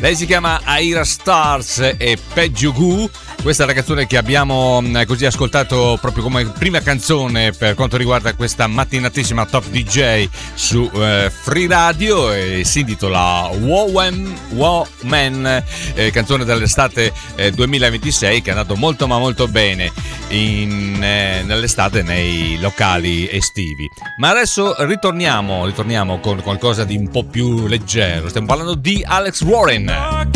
Lei si chiama Aira Stars e Peggio Gu. Questa è la canzone che abbiamo così ascoltato proprio come prima canzone per quanto riguarda questa mattinatissima Top DJ su Free Radio, e si intitola Woman, canzone dell'estate 2026 che è andato molto ma molto bene nell'estate nei locali estivi. Ma adesso ritorniamo con qualcosa di un po' più leggero. Stiamo parlando di Alex Warren.